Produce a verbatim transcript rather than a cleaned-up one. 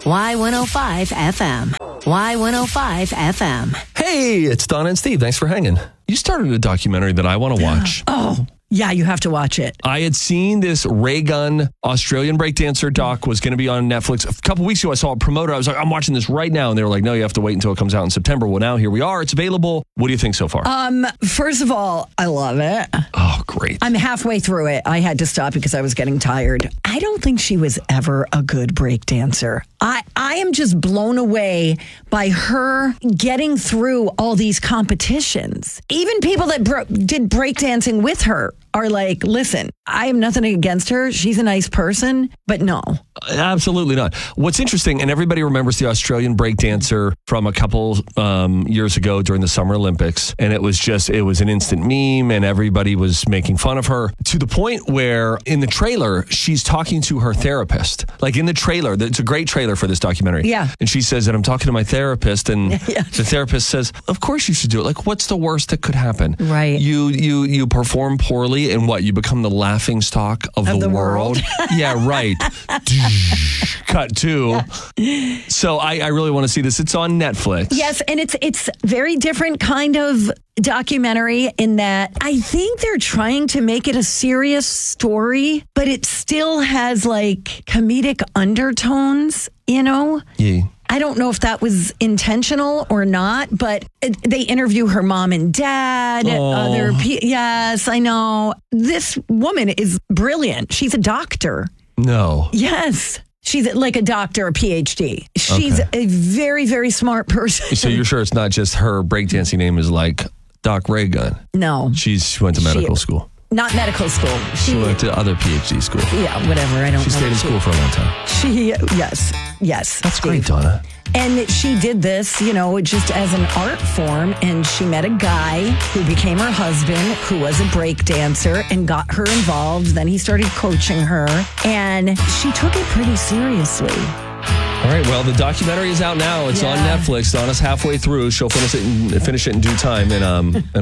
Y one oh five F M. Y one oh five F M. Hey, it's Donna and Steve. Thanks for hanging. You started a documentary that I want to watch. Oh, yeah, you have to watch it. I had seen this Ray Gunn Australian breakdancer doc was going to be on Netflix. A couple weeks ago, I saw a promoter. I was like, I'm watching this right now. And they were like, no, you have to wait until it comes out in September. Well, now here we are. It's available. What do you think so far? Um, first of all, I love it. Oh, great. I'm halfway through it. I had to stop because I was getting tired. I don't think she was ever a good break dancer. I, I am just blown away by her getting through all these competitions. Even people that bro- did breakdancing with her are like, listen, I have nothing against her. She's a nice person, but no. Absolutely not. What's interesting, and everybody remembers the Australian breakdancer from a couple um, years ago during the Summer Olympics, and it was just, it was an instant meme, and everybody was making fun of her, to the point where in the trailer, she's talking to her therapist. Like in the trailer, it's a great trailer for this documentary. Yeah. And she says that I'm talking to my therapist, and yeah. the therapist says, of course you should do it. Like, what's the worst that could happen? Right. You you you perform poorly, and what? You become the laughing stock of, of the, the world. world. Yeah, right. Cut two. So I, I really want to see this. It's on Netflix. Yes, and it's it's very different kind of documentary in that I think they're trying to make it a serious story, but it still has like comedic undertones, you know? Yeah. I don't know if that was intentional or not, but they interview her mom and dad. Oh. Other pe- yes, I know. This woman is brilliant. She's a doctor. No. Yes. She's like a doctor, a P H D. She's Okay. a very, very smart person. So you're sure it's not just her breakdancing name is like Doc Ray Gunn? No. She's, she went to medical She- school. Not medical school. She, She went to other P H D school. yeah, whatever. I don't She know. stayed in school for a long time. She, yes, yes. That's Steve. great, Donna. And she did this, you know, just as an art form. And she met a guy who became her husband, who was a break dancer, and got her involved. Then he started coaching her, and she took it pretty seriously. All right, well, the documentary is out now. It's on Yeah. Netflix. Donna's halfway through. She'll finish it in, finish it in due time, and um, and